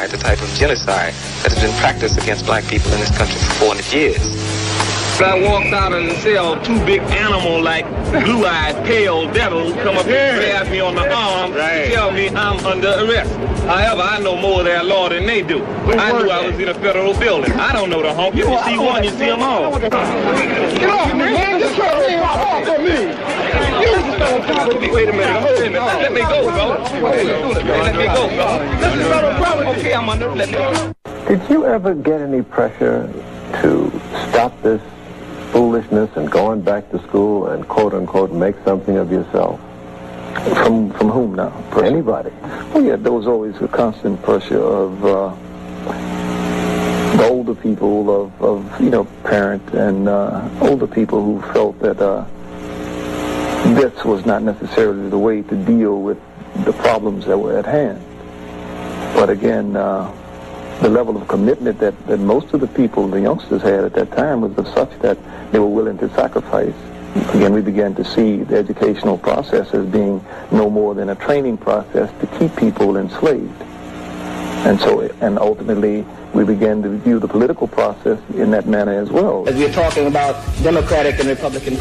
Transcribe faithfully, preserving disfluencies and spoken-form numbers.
genocide, the type of genocide that has been practiced against black people in this country for four hundred years. I walked out of the cell, two big animal-like, blue-eyed, pale devils come up here and grab me on the arm right. and tell me I'm under arrest. However, I know more of their law than they do. I knew I was in a federal building. I don't know the honk. If you see one, you see them all. Get off me, man. Get off of me. Wait a minute. Hold a minute. Let, let me go, bro. Let me go, bro. This is not a problem. Okay, I'm under. Let me go. Did you ever get any pressure to stop this foolishness and going back to school and quote-unquote make something of yourself? From from whom now? For anybody? Well, yeah, there was always a constant pressure of uh, the older people, of, of you know, parent and uh, older people who felt that uh, this was not necessarily the way to deal with the problems that were at hand. But again, uh, the level of commitment that, that most of the people, the youngsters had at that time was of such that they were willing to sacrifice. Again, we began to see the educational process as being no more than a training process to keep people enslaved. And so, and ultimately, we began to view the political process in that manner as well. As we're talking about Democratic and Republican